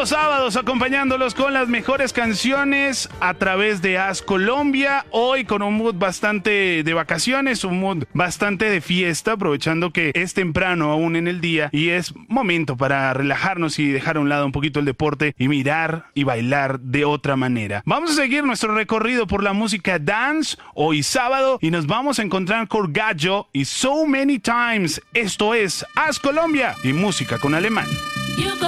los sábados acompañándolos con las mejores canciones a través de As Colombia. Hoy con un mood bastante de vacaciones, un mood bastante de fiesta, aprovechando que es temprano aún en el día y es momento para relajarnos y dejar a un lado un poquito el deporte y mirar y bailar de otra manera. Vamos a seguir nuestro recorrido por la música dance hoy sábado y nos vamos a encontrar con Gallo y So Many Times. Esto es As Colombia y música con alemán.